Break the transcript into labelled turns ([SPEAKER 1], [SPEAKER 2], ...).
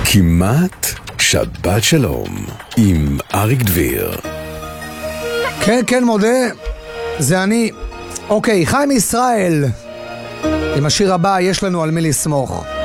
[SPEAKER 1] כמעט שבת שלום עם אריק דביר.
[SPEAKER 2] כן, מודה, זה אני. אוקיי, חיים ישראל עם השיר הבא, יש לנו על מי לסמוך.